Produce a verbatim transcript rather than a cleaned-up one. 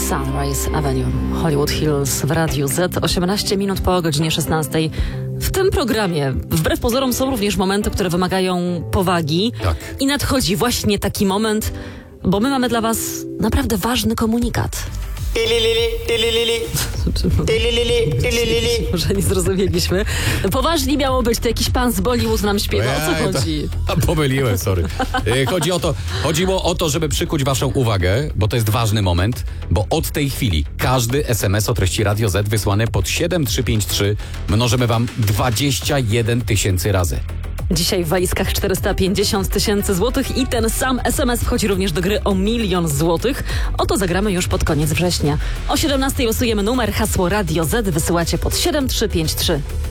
Sunrise Avenue, Hollywood Hills w Radiu Z, osiemnaście minut po godzinie szesnastej. W tym programie, wbrew pozorom, są również momenty, które wymagają powagi. Tak. I nadchodzi właśnie taki moment, bo my mamy dla was naprawdę ważny komunikat. Może nie zrozumieliśmy. Poważnie miało być, to jakiś pan z Bollywood nam śpiewa. O co chodzi? To, pomyliłem, sorry. Chodzi o to, chodziło o to, żeby przykuć waszą uwagę, bo to jest ważny moment, bo od tej chwili każdy es em es o treści Radio Z wysłany pod siedem trzy pięć trzy mnożymy wam dwadzieścia jeden tysięcy razy. Dzisiaj w walizkach czterysta pięćdziesiąt tysięcy złotych i ten sam es em es wchodzi również do gry o milion złotych. O to zagramy już pod koniec września. O siedemnastej losujemy numer, hasło Radio Z wysyłacie pod siedem trzy pięć trzy.